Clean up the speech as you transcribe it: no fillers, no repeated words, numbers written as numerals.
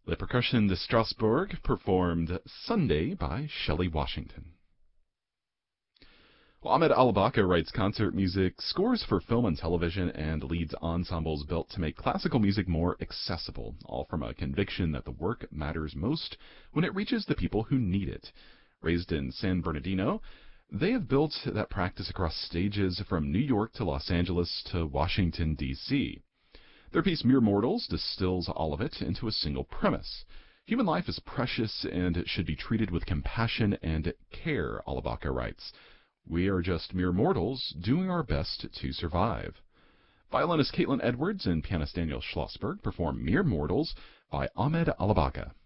Le Percussion de Strasbourg performed Sunday by Shelley Washington. Ahmed Alabaka writes concert music, scores for film and television, and leads ensembles built to make classical music more accessible, all from a conviction that the work matters most when it reaches the people who need it. Raised in San Bernardino, they have built that practice across stages from New York to Los Angeles to Washington, D.C. Their piece Mere Mortals distills all of it into a single premise. Human life is precious and should be treated with compassion and care, Alabaka writes. We are just mere mortals doing our best to survive. Violinist Caitlin Edwards and pianist Daniel Schlossberg perform Mere Mortals by Ahmed Alabaka.